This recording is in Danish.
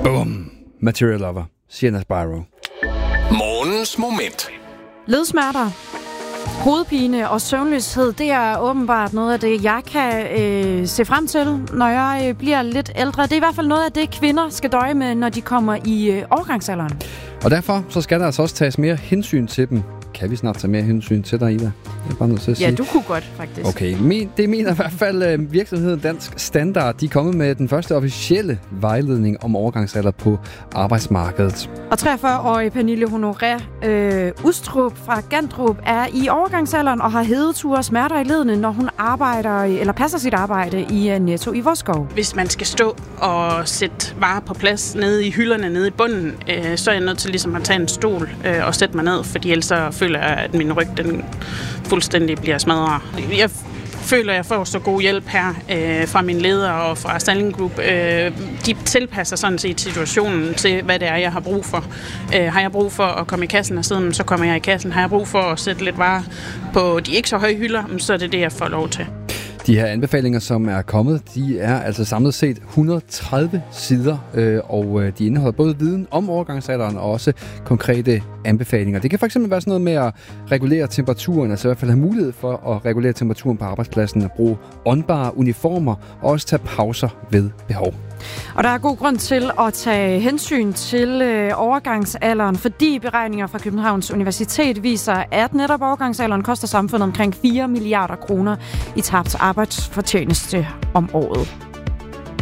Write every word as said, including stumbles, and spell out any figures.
Boom. Material Lover. Sienna Spyro. Morgens moment. Ledsmerter, hovedpine og søvnløshed, det er åbenbart noget af det, jeg kan øh, se frem til, når jeg øh, bliver lidt ældre. Det er i hvert fald noget af det, kvinder skal døje med, når de kommer i øh, overgangsalderen. Og derfor så skal der altså også tages mere hensyn til dem. Kan vi snart tage mere hensyn til dig, Ida? Jeg er bare nødt til at sige. Ja, du kunne godt, faktisk. Okay, men det mener i hvert fald øh, virksomheden Dansk Standard. De er kommet med den første officielle vejledning om overgangsalder på arbejdsmarkedet. Og treogfyrre-årige Pernille Honoré øh, Ustrup fra Gandrup er i overgangsalderen og har hedeture og smerter i ledene, når hun arbejder eller passer sit arbejde i Netto i Vodskov. Hvis man skal stå og sætte varer på plads nede i hylderne, nede i bunden, øh, så er jeg nødt til ligesom at tage en stol øh, og sætte mig ned, fordi ellers så føler jeg, at min ryg den fuldstændig bliver smadret. Jeg føler, at jeg får så god hjælp her øh, fra min leder og fra Styling Group. Øh, de tilpasser sådan set situationen til, hvad det er, jeg har brug for. Øh, har jeg brug for at komme i kassen og siden, så kommer jeg i kassen. Har jeg brug for at sætte lidt varer på de ikke så høje hylder, så er det det, jeg får lov til. De her anbefalinger, som er kommet, de er altså samlet set et hundrede og tredive sider, øh, og øh, de indeholder både viden om overgangsalderen og også konkrete anbefalinger. Det kan fx være sådan noget med at regulere temperaturen, altså i hvert fald have mulighed for at regulere temperaturen på arbejdspladsen, at bruge åndbare uniformer og også tage pauser ved behov. Og der er god grund til at tage hensyn til øh, overgangsalderen, fordi beregninger fra Københavns Universitet viser, at netop overgangsalderen koster samfundet omkring fire milliarder kroner i tabt arbejdsfortjeneste om året.